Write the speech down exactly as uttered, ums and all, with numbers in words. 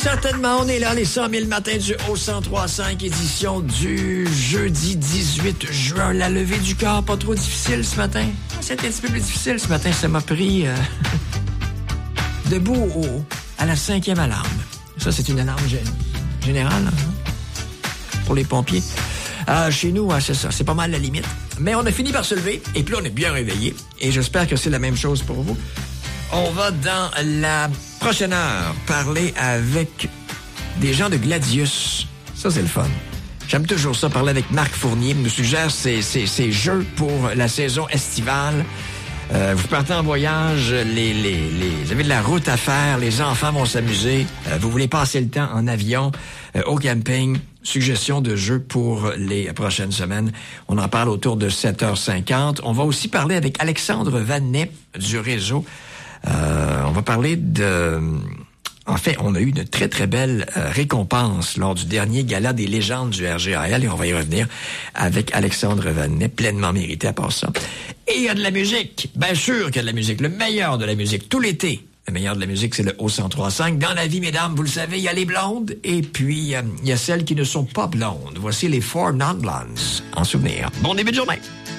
certainement, on est là, les cent mille matins du Haut cent trois virgule cinq, édition du jeudi dix-huit juin. La levée du corps, pas trop difficile ce matin. C'était un petit peu plus difficile ce matin, ça m'a pris euh, debout au, à la cinquième alarme. Ça, c'est une alarme gé- générale hein, pour les pompiers. Euh, chez nous, hein, c'est ça, c'est pas mal la limite. Mais on a fini par se lever, et puis là, on est bien réveillés. Et j'espère que c'est la même chose pour vous. On va, dans la prochaine heure, parler avec des gens de Gladius. Ça, c'est le fun. J'aime toujours ça, parler avec Marc Fournier. Il nous suggère ses, ses, ses jeux pour la saison estivale. Euh, vous partez en voyage, les, les, les, vous avez de la route à faire, les enfants vont s'amuser. Euh, vous voulez passer le temps en avion, euh, au camping. Suggestions de jeux pour les prochaines semaines. On en parle autour de sept heures cinquante. On va aussi parler avec Alexandre Vanet du réseau. Euh, on va parler de... En fait, on a eu une très, très belle euh, récompense lors du dernier gala des légendes du R G A L et on va y revenir avec Alexandre Vanet, pleinement mérité à part ça. Et il y a de la musique. Bien sûr qu'il y a de la musique. Le meilleur de la musique, tout l'été. Le meilleur de la musique, c'est le Haut cent trois virgule cinq. Dans la vie, mesdames, vous le savez, il y a les blondes et puis euh, il y a celles qui ne sont pas blondes. Voici les Four Non Blondes en souvenir. Bon début de journée.